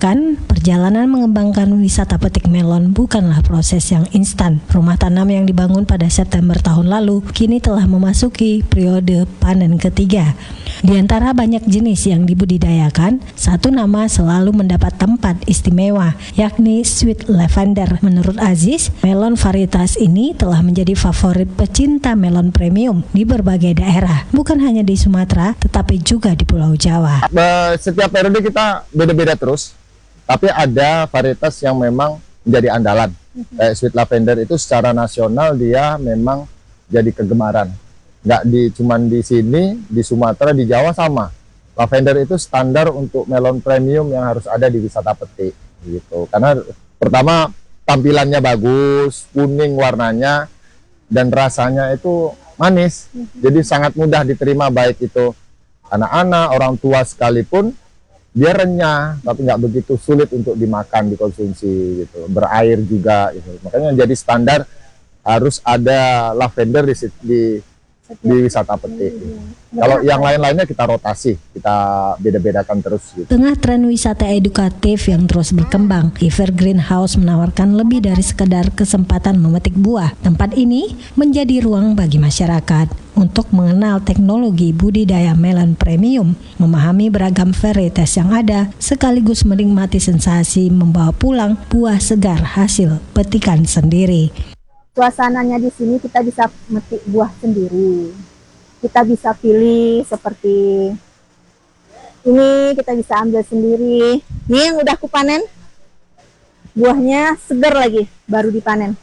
mengatakan perjalanan mengembangkan wisata petik melon bukanlah proses yang instan. Rumah tanam yang dibangun pada September tahun lalu kini telah memasuki periode panen ketiga. Di antara banyak jenis yang dibudidayakan, satu nama selalu mendapat tempat istimewa, yakni sweet lavender. Menurut Aziz, melon varietas ini telah menjadi favorit pecinta melon premium di berbagai daerah, bukan hanya di Sumatera, tetapi juga di Pulau Jawa. Setiap periode kita beda-beda terus, tapi ada varietas yang memang menjadi andalan. Kayak sweet lavender itu secara nasional dia memang jadi kegemaran. Nggak cuman di sini, di Sumatera, di Jawa sama. Lavender itu standar untuk melon premium yang harus ada di wisata petik, gitu. Karena pertama tampilannya bagus, kuning warnanya, dan rasanya itu manis. Jadi sangat mudah diterima baik itu anak-anak, orang tua sekalipun. Dia renyah, tapi nggak begitu sulit untuk dimakan, dikonsumsi gitu. Berair juga gitu. Makanya jadi standar harus ada lavender di wisata petik. Kalau yang lain-lainnya kita rotasi, kita beda-bedakan terus gitu. Tengah tren wisata edukatif yang terus berkembang, Evergreen House menawarkan lebih dari sekedar kesempatan memetik buah. Tempat ini menjadi ruang bagi masyarakat untuk mengenal teknologi budidaya melon premium, memahami beragam varietas yang ada, sekaligus menikmati sensasi membawa pulang buah segar hasil petikan sendiri. Suasananya di sini kita bisa metik buah sendiri. Kita bisa pilih seperti ini, kita bisa ambil sendiri. Ini yang udah aku panen, buahnya segar lagi, baru dipanen.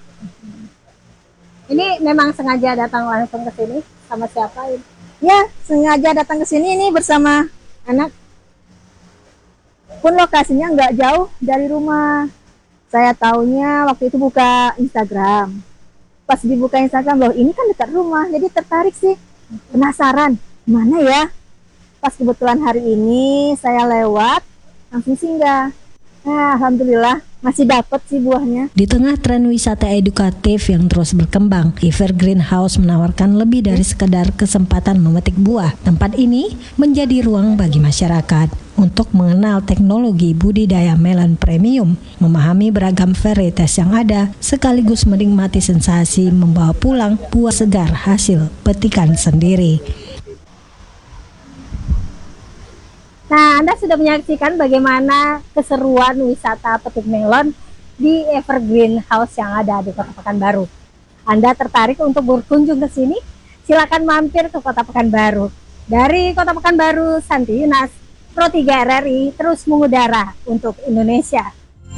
Ini memang sengaja datang langsung ke sini sama siapa? Ya, sengaja datang ke sini ini bersama anak. Pun lokasinya nggak jauh dari rumah. Saya taunya waktu itu buka Instagram. Pas dibuka Instagram, loh ini kan dekat rumah, jadi tertarik sih, penasaran, mana ya? Pas kebetulan hari ini saya lewat, langsung singgah. Alhamdulillah, masih dapat sih buahnya. Di tengah tren wisata edukatif yang terus berkembang, Evergreen House menawarkan lebih dari sekedar kesempatan memetik buah. Tempat ini menjadi ruang bagi masyarakat untuk mengenal teknologi budidaya melon premium, memahami beragam varietas yang ada, sekaligus menikmati sensasi membawa pulang buah segar hasil petikan sendiri. Nah, Anda sudah menyaksikan bagaimana keseruan wisata petik melon di Evergreen House yang ada di Kota Pekanbaru. Anda tertarik untuk berkunjung ke sini? Silakan mampir ke Kota Pekanbaru. Dari Kota Pekanbaru, Santi Yunas, Pro 3 RRI terus mengudara untuk Indonesia.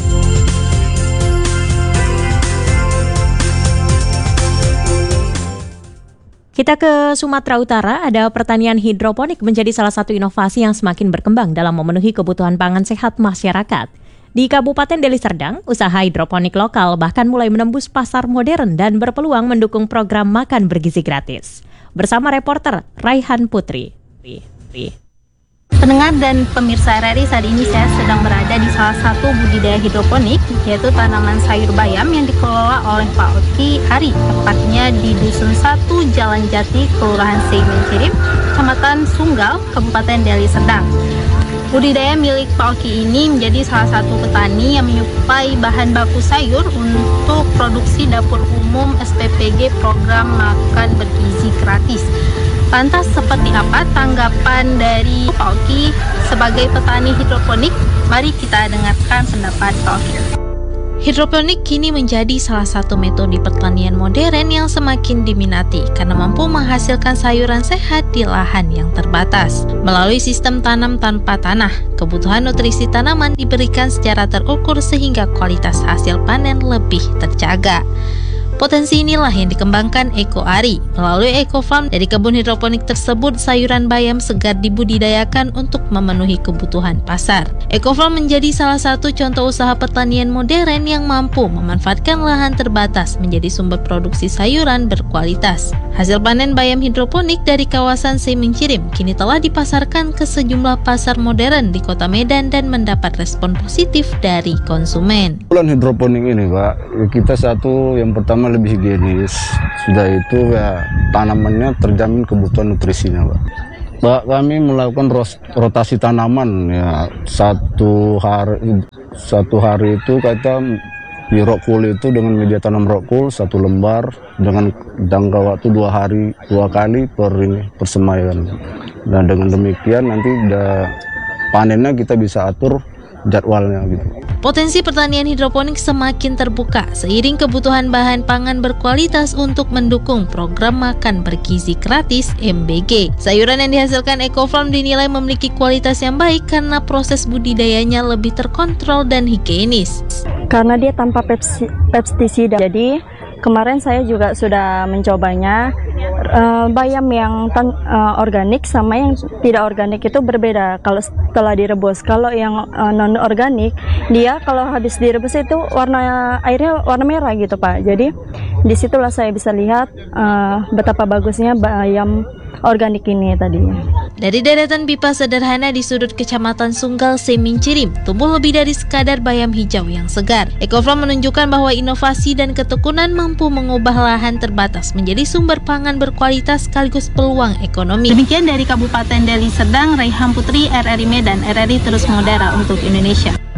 Kita ke Sumatera Utara, ada pertanian hidroponik menjadi salah satu inovasi yang semakin berkembang dalam memenuhi kebutuhan pangan sehat masyarakat. Di Kabupaten Deli Serdang, usaha hidroponik lokal bahkan mulai menembus pasar modern dan berpeluang mendukung program makan bergizi gratis. Bersama reporter Raihan Putri. Pendengar dan pemirsa RRI, saat ini saya sedang berada di salah satu budidaya hidroponik, yaitu tanaman sayur bayam yang dikelola oleh Pak Oki Ari, tepatnya di Dusun 1, Jalan Jati, Kelurahan Seimencirim, Kecamatan Sunggal, Kabupaten Deli Serdang. Budidaya milik Pak Oki ini menjadi salah satu petani yang menyuplai bahan baku sayur untuk produksi dapur umum SPPG program makan bergizi gratis. Lantas seperti apa tanggapan dari Pak Oki sebagai petani hidroponik? Mari kita dengarkan pendapat Pak Oki. Hidroponik kini menjadi salah satu metode pertanian modern yang semakin diminati karena mampu menghasilkan sayuran sehat di lahan yang terbatas. Melalui sistem tanam tanpa tanah, kebutuhan nutrisi tanaman diberikan secara terukur sehingga kualitas hasil panen lebih terjaga. Potensi inilah yang dikembangkan Eko Ari. Melalui Eko Farm, dari kebun hidroponik tersebut sayuran bayam segar dibudidayakan untuk memenuhi kebutuhan pasar. Eko Farm menjadi salah satu contoh usaha pertanian modern yang mampu memanfaatkan lahan terbatas menjadi sumber produksi sayuran berkualitas. Hasil panen bayam hidroponik dari kawasan Seimencirim kini telah dipasarkan ke sejumlah pasar modern di Kota Medan dan mendapat respon positif dari konsumen. Bulan hidroponik ini Pak, kita satu yang pertama lebih higienis, sudah itu ya tanamannya terjamin kebutuhan nutrisinya Pak. Pak, kami melakukan rotasi tanaman ya. Satu hari itu kita di rockwool itu dengan media tanam rockwool 1 lembar dengan jangka waktu 2 hari 2 kali per semaian. Dan dengan demikian nanti panennya kita bisa atur jadwalnya gitu. Potensi pertanian hidroponik semakin terbuka seiring kebutuhan bahan pangan berkualitas untuk mendukung program makan bergizi gratis MBG. Sayuran yang dihasilkan Ecofarm dinilai memiliki kualitas yang baik karena proses budidayanya lebih terkontrol dan higienis. Karena dia tanpa pestisida, jadi kemarin saya juga sudah mencobanya. Bayam yang organik sama yang tidak organik itu berbeda kalau setelah direbus. Kalau yang non organik, dia kalau habis direbus itu airnya warna merah gitu Pak. Jadi disitulah saya bisa lihat betapa bagusnya bayam organik ini tadinya. Dari deretan pipa sederhana di sudut Kecamatan Sunggal Semincirim, tumbuh lebih dari sekadar bayam hijau yang segar. Ecofarm menunjukkan bahwa inovasi dan ketekunan mampu mengubah lahan terbatas menjadi sumber pangan berkualitas sekaligus peluang ekonomi. Demikian dari Kabupaten Deli Serdang, Raihan Putri, RRI Medan, RRI terus mengudara untuk Indonesia.